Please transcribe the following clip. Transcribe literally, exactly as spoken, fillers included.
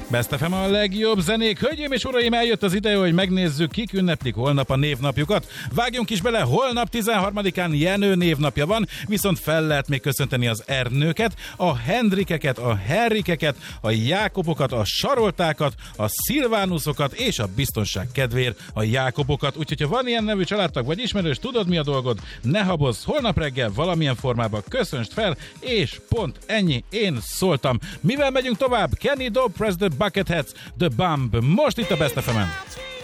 Best ef em a legjobb zenék. Hölgyeim és uraim, eljött az ideje, hogy megnézzük, kik ünneplik holnap a névnapjukat. Vágjunk is bele, holnap tizenharmadikán Jenő névnapja van, viszont fel lehet még köszönteni az Ernőket, a Hendrikeket, a Henrikeket, a Jákobokat, a Saroltákat, a Szilvánuszokat és a biztonság kedvéért a Jákobokat. Úgyhogy ha van ilyen nevű családtag vagy ismerős, tudod mi a dolgod, ne habozz, holnap reggel valamilyen formában köszönst fel, és pont ennyi, én szóltam. Mivel megyünk tovább? Kenny Dope, Press the Bucketheads, The Bump. Most itt a Best ef emen.